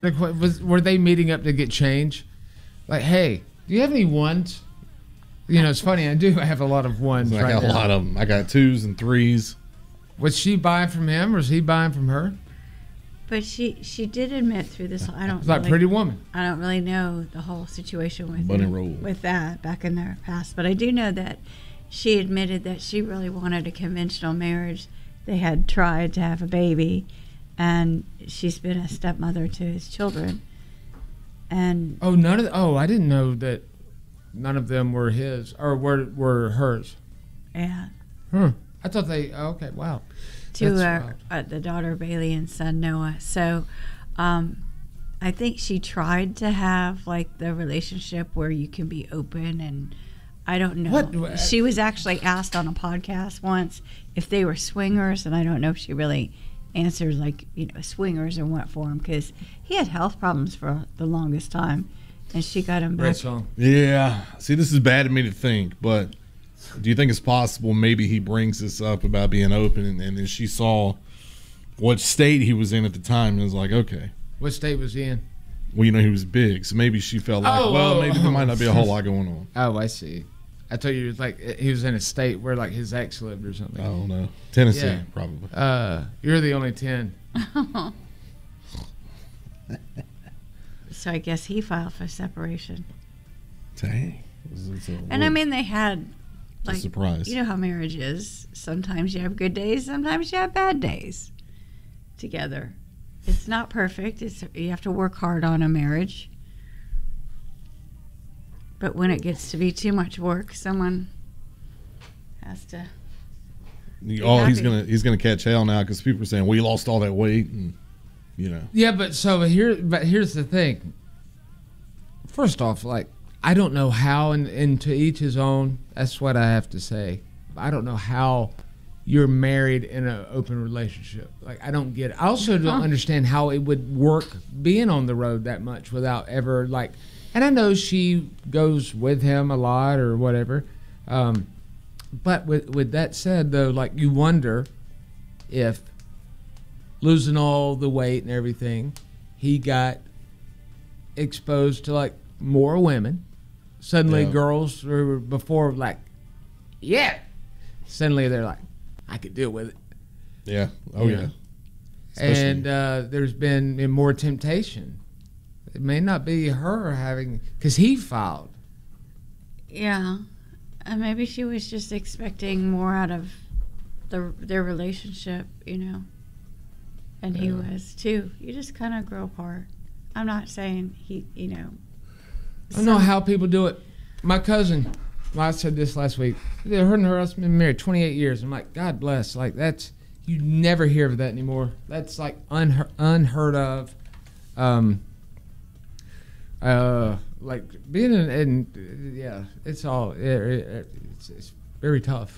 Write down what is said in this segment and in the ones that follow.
Like, were they meeting up to get change? Like, hey, do you have any ones? You know, it's funny. I do have a lot of ones. I got a lot of them. I got 2s and 3s. Was she buying from him, or was he buying from her? But she did admit through this. It's like Pretty Woman. I don't really know the whole situation with that back in their past, but I do know that she admitted that she really wanted a conventional marriage. They had tried to have a baby, and she's been a stepmother to his children. And I didn't know that none of them were his or were hers. Yeah. I thought they. Okay, wow. To the daughter Bailey and son Noah. So, I think she tried to have like the relationship where you can be open, and I don't know. What? She was actually asked on a podcast once if they were swingers, and I don't know if she really answered like swingers and went for him, because he had health problems for the longest time, and she got him back. Great song. Yeah. See, this is bad of me to think, but do you think it's possible maybe he brings this up about being open, and then she saw what state he was in at the time and was like, okay. What state was he in? Well, he was big, so maybe she felt like, maybe there might not be a whole lot going on. Oh, I see. I thought you was like he was in a state where like his ex lived or something. I don't know. Tennessee, probably. You're the only 10. So I guess he filed for separation. Dang. And I mean, they had like, a surprise. You know how marriage is. Sometimes you have good days, sometimes you have bad days together. It's not perfect. You have to work hard on a marriage. But when it gets to be too much work, someone has to. He's gonna catch hell now because people are saying, "Well, you lost all that weight," and Yeah, but here's the thing. First off, like, I don't know how, and to each his own. That's what I have to say. I don't know how you're married in an open relationship. Like, I don't get it. I also don't understand how it would work being on the road that much without ever like. And I know she goes with him a lot or whatever. But with that said, though, like, you wonder if losing all the weight and everything, he got exposed to, like, more women. Suddenly girls were before, like, suddenly they're like, I could deal with it. Yeah. Oh, yeah. And there's been more temptation. It may not be her having, because he filed. Yeah. And maybe she was just expecting more out of their relationship, And he was too. You just kind of grow apart. I'm not saying he, I don't know how people do it. My cousin, I said this last week. Her and her husband been married 28 years. I'm like, God bless. Like, that's, you never hear of that anymore. That's like unheard of. Like being it's all it's very tough.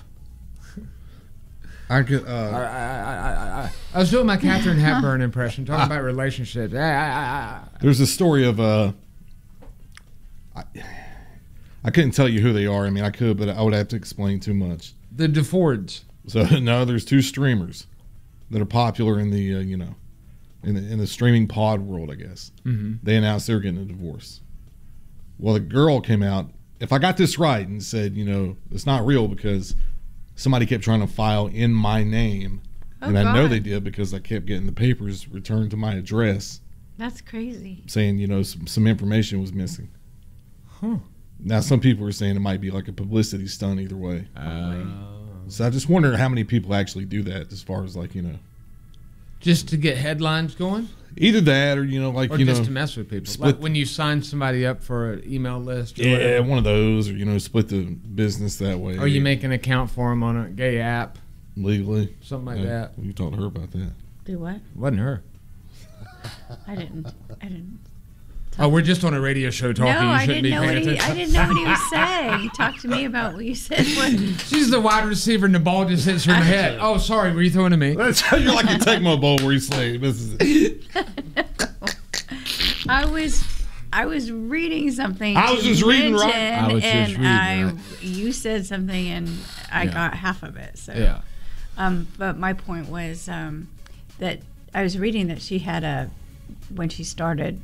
I could. I was doing my Katharine Hepburn impression, talking about relationships. There's a story of I couldn't tell you who they are. I mean, I could, but I would have to explain too much. The DeFords. So no, there's 2 streamers that are popular in the in the streaming pod world, I guess. Mm-hmm. They announced they were getting a divorce. Well, the girl came out, if I got this right, and said, it's not real because somebody kept trying to file in my name. And I know they did because I kept getting the papers returned to my address. That's crazy. Saying, some information was missing. Huh. Now, some people are saying it might be like a publicity stunt either way. So I just wonder how many people actually do that as far as like, just to get headlines going? Either that or, just to mess with people. Like when you sign somebody up for an email list. Or whatever. One of those, or, split the business that way. Or you make an account for them on a gay app. Legally. Something like that. You talked to her about that. Do what? Wasn't her. I didn't. Oh, we're just on a radio show talking. No, I didn't know what he was saying. He talked to me about what you said. She's the wide receiver, and the ball just hits her in the head. Oh, sorry, were you throwing to me? That's how you're like a Tecmo Bowl where you say, "This is." I was reading something. I was just reading right. You said something, and I got half of it. So yeah. But my point was that I was reading that she had a when she started